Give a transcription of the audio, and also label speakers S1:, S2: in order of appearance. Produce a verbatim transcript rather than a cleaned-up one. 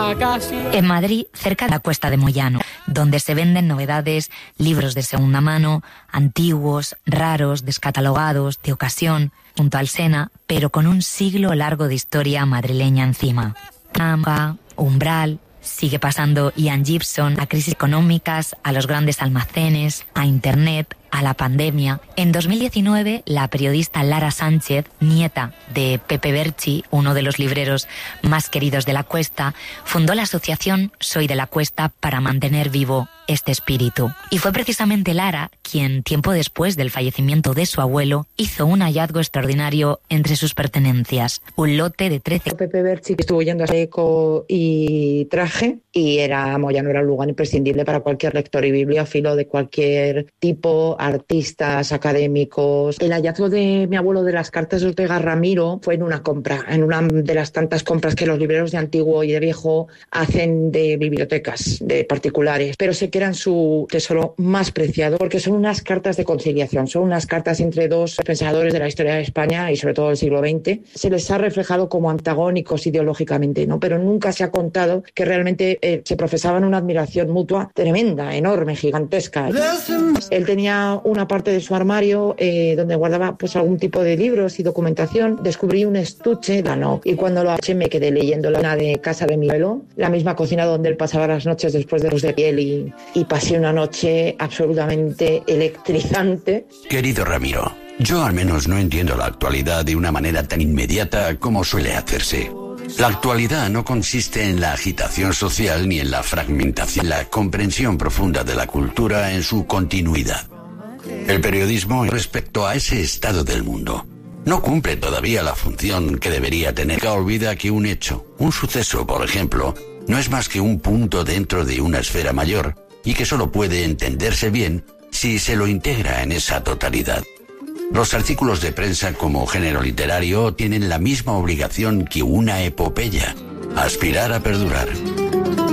S1: En Madrid, cerca de la Cuesta de Moyano, donde se venden novedades, libros de segunda mano, antiguos, raros, descatalogados, de ocasión, junto al Sena, pero con un siglo largo de historia madrileña encima. Trampa, Umbral, sigue pasando Ian Gibson, a crisis económicas, a los grandes almacenes, a Internet, a la pandemia. En dos mil diecinueve, la periodista Lara Sánchez, nieta de Pepe Berchi, uno de los libreros más queridos de la Cuesta, fundó la asociación Soy de la Cuesta para mantener vivo este espíritu. Y fue precisamente Lara quien, tiempo después del fallecimiento de su abuelo, hizo un hallazgo extraordinario entre sus pertenencias. Un lote de trece...
S2: Pepe Berchi estuvo yendo a Eco y Traje, y era Moyano era un lugar imprescindible para cualquier lector y bibliófilo de cualquier tipo, artistas, académicos. El hallazgo de mi abuelo de las cartas de Ortega Ramiro fue en una compra, en una de las tantas compras que los libreros de antiguo y de viejo hacen de bibliotecas, de particulares, pero sé que eran su tesoro más preciado porque son unas cartas de conciliación, son unas cartas entre dos pensadores de la historia de España y sobre todo del siglo veinte. Se les ha reflejado como antagónicos ideológicamente, ¿no? Pero nunca se ha contado que realmente eh, se profesaban una admiración mutua tremenda, enorme, gigantesca. Él tenía una parte de su armario eh, donde guardaba pues algún tipo de libros y documentación. Descubrí un estuche, la no, y cuando lo eché me quedé leyendo la de casa de mi abuelo, la misma cocina donde él pasaba las noches después de los de piel y, y pasé una noche absolutamente electrizante.
S3: Querido Ramiro, yo al menos no entiendo la actualidad de una manera tan inmediata como suele hacerse. La actualidad no consiste en la agitación social ni en la fragmentación, la comprensión profunda de la cultura en su continuidad. El periodismo, respecto a ese estado del mundo, no cumple todavía la función que debería tener. Olvida que un hecho, un suceso, por ejemplo, no es más que un punto dentro de una esfera mayor y que solo puede entenderse bien si se lo integra en esa totalidad. Los artículos de prensa como género literario tienen la misma obligación que una epopeya: aspirar a perdurar.